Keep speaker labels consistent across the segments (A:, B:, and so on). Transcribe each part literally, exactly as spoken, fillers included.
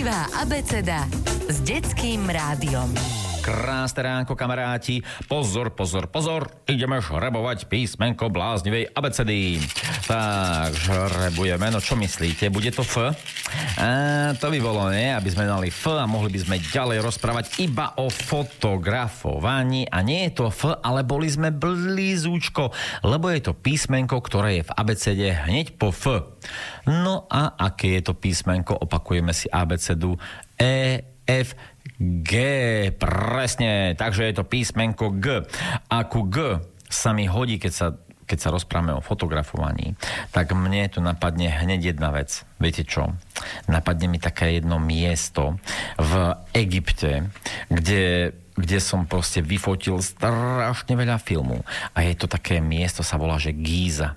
A: Živá abeceda s detským rádiom.
B: Krásne ránko, kamaráti. Pozor, pozor, pozor. Ideme žrebovať písmenko bláznivej abecedy. Tak, žrebujeme. No čo myslíte? Bude to F? A to by bolo, nie? Aby sme dali F a mohli by sme ďalej rozprávať iba o fotografovaní. A nie je to F, ale boli sme blízúčko, lebo je to písmenko, ktoré je v abecede hneď po F. No a aké je to písmenko? Opakujeme si abecedu E, F, G, presne, takže je to písmenko G. A ku G sa mi hodí, keď sa, keď sa rozprávame o fotografovaní, tak mne tu napadne hneď jedna vec. Viete čo? Napadne mi také jedno miesto v Egypte, kde, kde som proste vyfotil strašne veľa filmov. A je to také miesto, sa volá, že Gíza.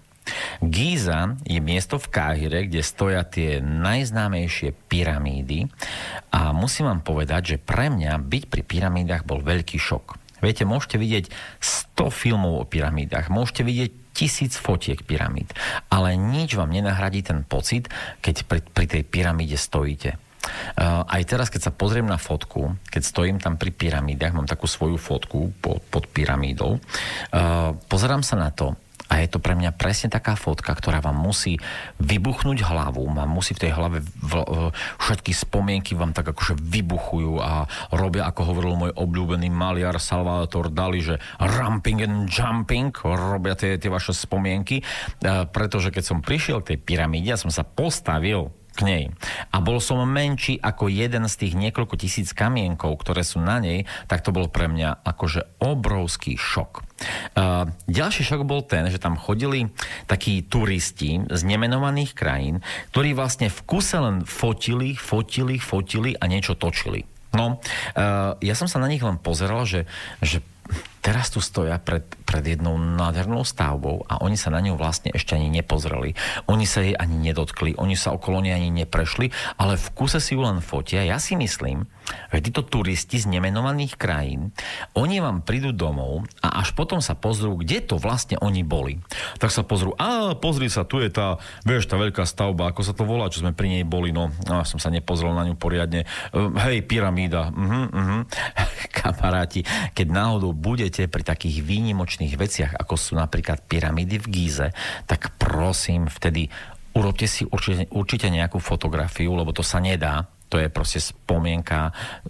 B: Gíza je miesto v Káhire, kde stoja tie najznámejšie pyramídy a musím vám povedať, že pre mňa byť pri pyramídach bol veľký šok. Viete, môžete vidieť sto filmov o pyramídach, môžete vidieť tisíc fotiek pyramíd, ale nič vám nenahradí ten pocit, keď pri, pri tej pyramíde stojíte. Uh, aj teraz, keď sa pozriem na fotku, keď stojím tam pri pyramídach, mám takú svoju fotku pod, pod pyramídou, uh, pozerám sa na to, a je to pre mňa presne taká fotka, ktorá vám musí vybuchnúť hlavu, vám musí v tej hlave v, všetky spomienky vám tak akože vybuchujú a robia, ako hovoril môj obľúbený maliar Salvador Dali, že ramping and jumping, robia tie, tie vaše spomienky, pretože keď som prišiel k tej pyramíde, ja som sa postavil k nej. A bol som menší ako jeden z tých niekoľko tisíc kamienkov, ktoré sú na nej, tak to bol pre mňa akože obrovský šok. Uh, ďalší šok bol ten, že tam chodili takí turisti z nemenovaných krajín, ktorí vlastne v kuse len fotili, fotili, fotili a niečo točili. No, uh, ja som sa na nich len pozeral, že, že teraz tu stoja pred, pred jednou nádhernou stavbou a oni sa na ňu vlastne ešte ani nepozreli. Oni sa jej ani nedotkli, oni sa okolo nej ani neprešli, ale v kuse si ju len fotia. Ja si myslím, že títo turisti z nemenovaných krajín, oni vám prídu domov a až potom sa pozrú, kde to vlastne oni boli. Tak sa pozrú, a pozri sa, tu je tá, vieš, tá veľká stavba, ako sa to volá, čo sme pri nej boli, no, no som sa nepozrel na ňu poriadne. Hej, pyramída. Uh-huh, uh-huh. Kamaráti, keď náhodou budete pri takých výnimočných veciach, ako sú napríklad pyramídy v Gíze, tak prosím, vtedy urobte si určite, určite nejakú fotografiu, lebo to sa nedá. To je proste spomienka,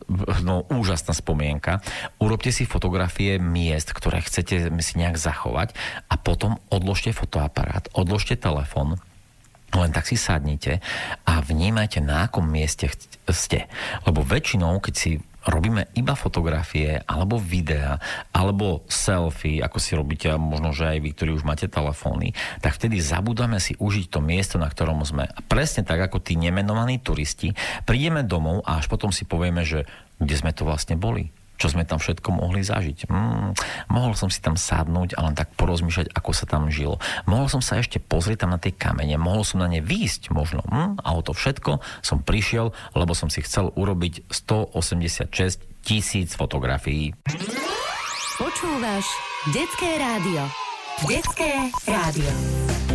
B: no úžasná spomienka. Urobte si fotografie miest, ktoré chcete si nejak zachovať a potom odložte fotoaparát, odložte telefón, len tak si sadnite a vnímajte, na akom mieste ste. Lebo väčšinou, keď si robíme iba fotografie, alebo videa, alebo selfie, ako si robíte, možno, že aj vy, ktorí už máte telefóny, tak vtedy zabudáme si užiť to miesto, na ktorom sme. A presne tak, ako tí nemenovaní turisti, prídeme domov a až potom si povieme, že kde sme to vlastne boli. Čo sme tam všetko mohli zažiť. Mm, mohol som si tam sadnúť a len tak porozmýšľať, ako sa tam žilo. Mohol som sa ešte pozrieť tam na tej kamene, mohol som na ne výjsť možno. Mm, a o to všetko som prišiel, lebo som si chcel urobiť stoosemdesiatšesť tisíc fotografií.
A: Počúvaš Detské rádio. Detské rádio.